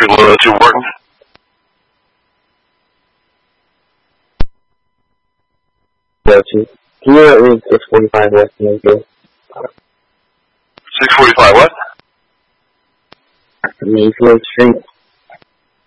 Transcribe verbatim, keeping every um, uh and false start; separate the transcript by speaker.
Speaker 1: Street, Luna two Wharton.
Speaker 2: Gotcha. Can you let me six forty-five West Maple?
Speaker 1: six forty-five what?
Speaker 2: Mayfield Street.